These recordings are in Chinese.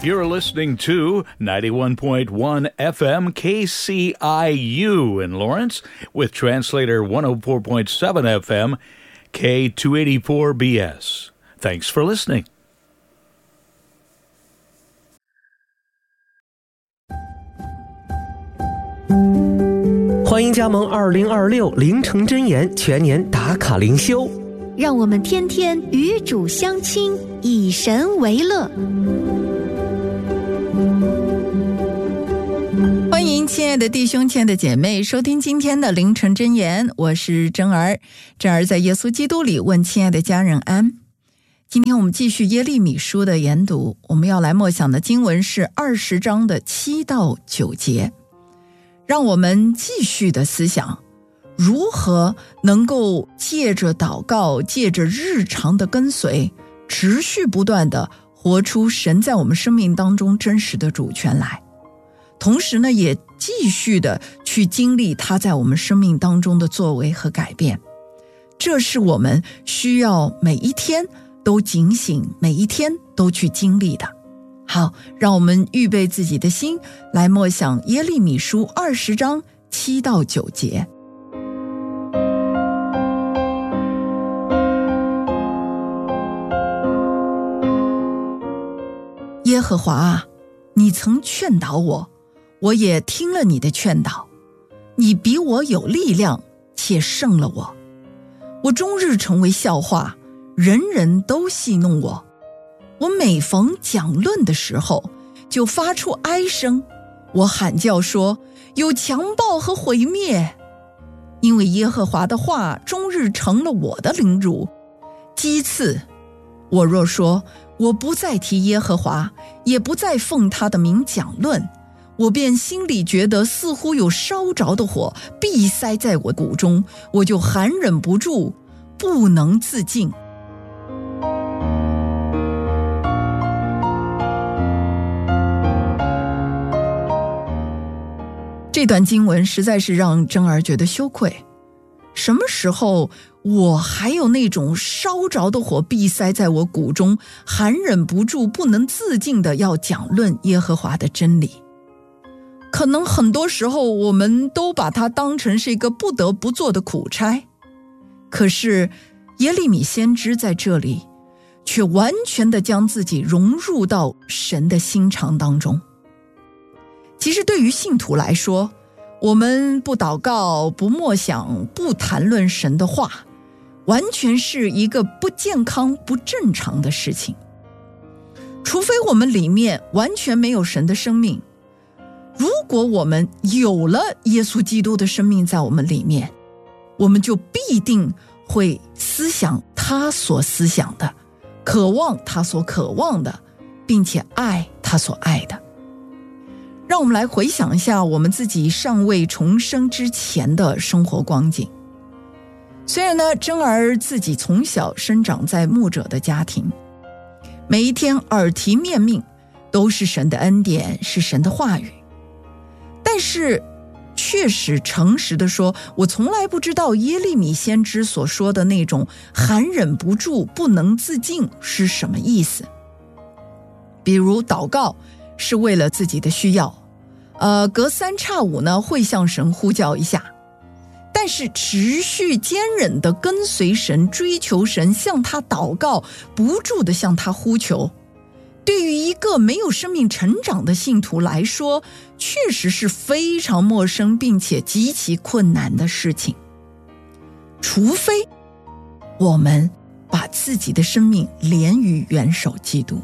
You're listening to 91.1 FM KCIU in Lawrence with translator 104.7 FM K284BS. Thanks for listening. 欢迎加盟2026凌晨真言全年打卡灵修， 让我们天天与主相亲，以神为乐。 欢迎亲爱的弟兄亲爱的姐妹收听今天的凌晨真言，我是真儿。真儿在耶稣基督里问亲爱的家人安。今天我们继续耶利米书的研读，我们要来默想的经文是20章的7到9节。让我们继续的思想如何能够借着祷告，借着日常的跟随，持续不断的活出神在我们生命当中真实的主权来，同时呢也继续的去经历他在我们生命当中的作为和改变。这是我们需要每一天都警醒，每一天都去经历的。好，让我们预备自己的心来默想耶利米书20章7到9节。耶和华啊，你曾劝导我，我也听了你的劝导。你比我有力量，且胜了我。我终日成为笑话，人人都戏弄我。我每逢讲论的时候，就发出哀声。我喊叫说，有强暴和毁灭。因为耶和华的话终日成了我的凌辱讥刺。我若说，我不再提耶和华，也不再奉他的名讲论，我便心里觉得似乎有烧着的火闭塞在我骨中，我就含忍不住，不能自禁。这段经文实在是让真儿觉得羞愧。什么时候我还有那种烧着的火闭塞在我骨中，含忍不住不能自禁的要讲论耶和华的真理？可能很多时候我们都把它当成是一个不得不做的苦差，可是耶利米先知在这里却完全的将自己融入到神的心肠当中。其实对于信徒来说，我们不祷告，不默想，不谈论神的话，完全是一个不健康、不正常的事情。除非我们里面完全没有神的生命。如果我们有了耶稣基督的生命在我们里面，我们就必定会思想他所思想的，渴望他所渴望的，并且爱他所爱的。让我们来回想一下我们自己尚未重生之前的生活光景。虽然呢，真儿自己从小生长在牧者的家庭，每一天耳提面命都是神的恩典，是神的话语，但是确实诚实的说，我从来不知道耶利米先知所说的那种含忍不住不能自禁是什么意思。比如祷告是为了自己的需要，隔三差五呢会向神呼叫一下，但是持续坚忍的跟随神，追求神，向他祷告，不住的向他呼求，对于一个没有生命成长的信徒来说，确实是非常陌生并且极其困难的事情。除非我们把自己的生命连于元首基督。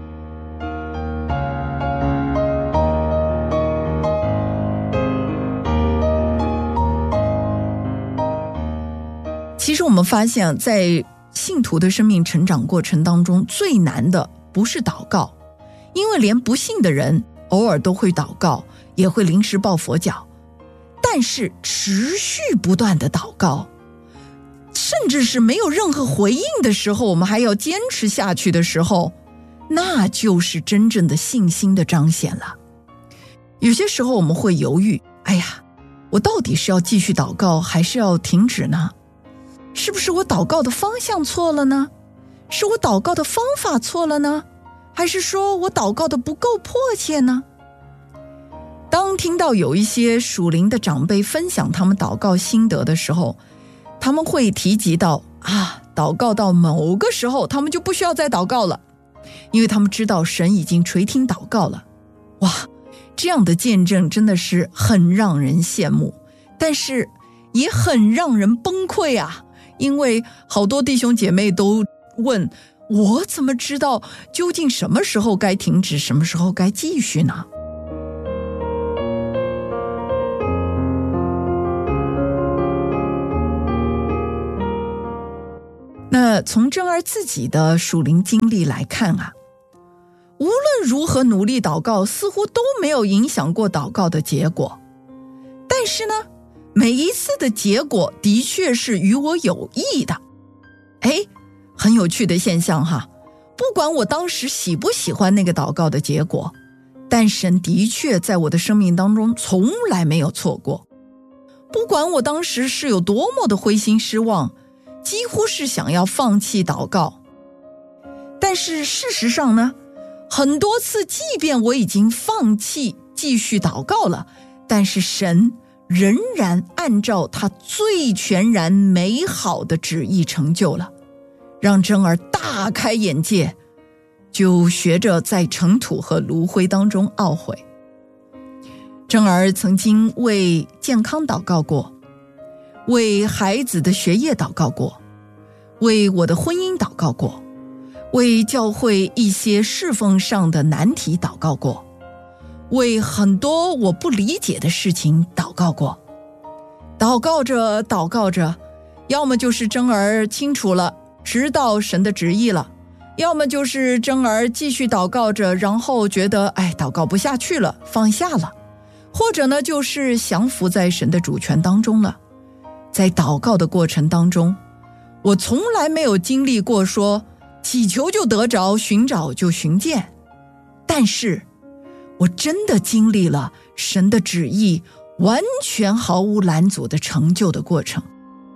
其实我们发现，在信徒的生命成长过程当中，最难的不是祷告，因为连不信的人偶尔都会祷告，也会临时抱佛脚，但是持续不断的祷告，甚至是没有任何回应的时候，我们还要坚持下去的时候，那就是真正的信心的彰显了。有些时候我们会犹豫，哎呀，我到底是要继续祷告还是要停止呢？是不是我祷告的方向错了呢？是我祷告的方法错了呢？ 还是说我祷告的不够迫切呢？当听到有一些属灵的长辈分享他们祷告心得的时候，他们会提及到祷告到某个时候他们就不需要再祷告了，因为他们知道神已经垂听祷告了。哇，这样的见证真的是很让人羡慕，但是也很让人崩溃啊！因为好多弟兄姐妹都问，我怎么知道究竟什么时候该停止，什么时候该继续呢？那从珍儿自己的属灵经历来看啊，无论如何努力祷告，似乎都没有影响过祷告的结果。但是呢，每一次的结果的确是与我有益的。很有趣的现象哈，不管我当时喜不喜欢那个祷告的结果，但神的确在我的生命当中从来没有错过。不管我当时是有多么的灰心失望，几乎是想要放弃祷告，但是事实上呢，很多次即便我已经放弃继续祷告了，但是神仍然按照他最全然美好的旨意成就了，让珍儿大开眼界，就学着在尘土和炉灰当中懊悔。珍儿曾经为健康祷告过，为孩子的学业祷告过，为我的婚姻祷告过，为教会一些侍奉上的难题祷告过，为很多我不理解的事情祷告过。祷告着祷告着，要么就是珍儿清楚了，知道神的旨意了，要么就是珍儿继续祷告着，然后觉得祷告不下去了，放下了，或者呢就是降服在神的主权当中了。在祷告的过程当中，我从来没有经历过说祈求就得着，寻找就寻见，但是我真的经历了神的旨意完全毫无拦阻的成就的过程。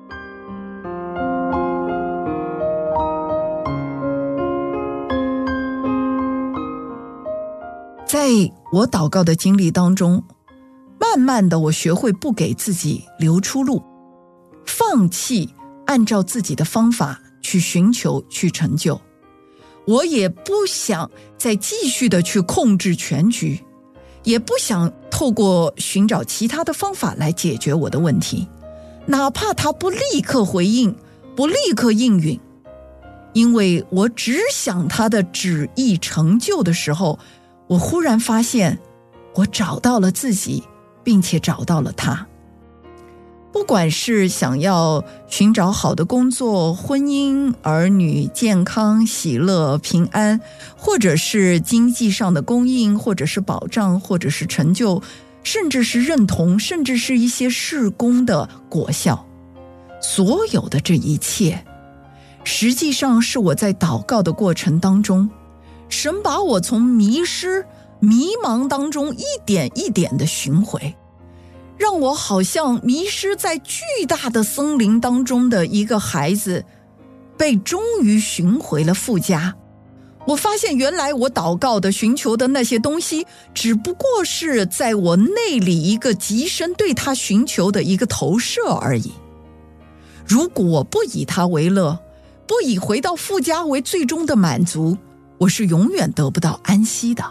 在我祷告的经历当中，慢慢的我学会不给自己留出路，放弃按照自己的方法去寻求去成就，我也不想再继续的去控制全局，也不想透过寻找其他的方法来解决我的问题，哪怕他不立刻回应，不立刻应允，因为我只想他的旨意成就的时候，我忽然发现我找到了自己，并且找到了他。不管是想要寻找好的工作、婚姻、儿女、健康、喜乐、平安，或者是经济上的供应，或者是保障，或者是成就，甚至是认同，甚至是一些事工的果效，所有的这一切实际上是我在祷告的过程当中，神把我从迷失迷茫当中一点一点的寻回，让我好像迷失在巨大的森林当中的一个孩子，被终于寻回了父家。我发现原来我祷告的寻求的那些东西，只不过是在我内里一个极深对他寻求的一个投射而已。如果我不以他为乐，不以回到父家为最终的满足，我是永远得不到安息的。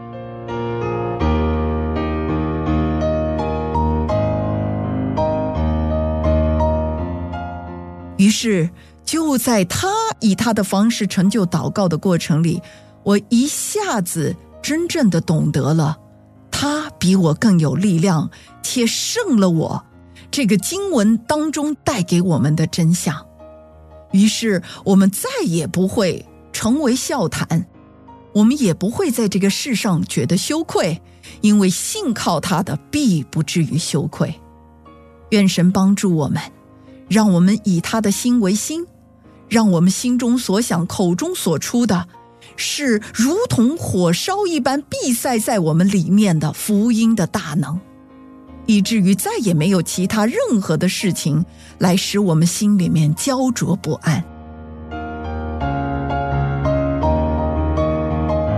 于是就在他以他的方式成就祷告的过程里，我一下子真正的懂得了他比我更有力量，且胜了我这个经文当中带给我们的真相。于是我们再也不会成为笑谈，我们也不会在这个世上觉得羞愧，因为信靠他的必不至于羞愧。愿神帮助我们，让我们以他的心为心，让我们心中所想口中所出的是如同火烧一般闭塞在我们里面的福音的大能，以至于再也没有其他任何的事情来使我们心里面焦灼不安。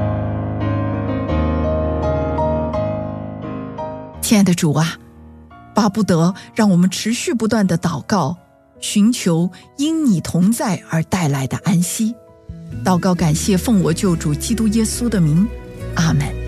亲爱的主啊，巴不得让我们持续不断的祷告，寻求因你同在而带来的安息。祷告感谢，奉我救主基督耶稣的名，阿们。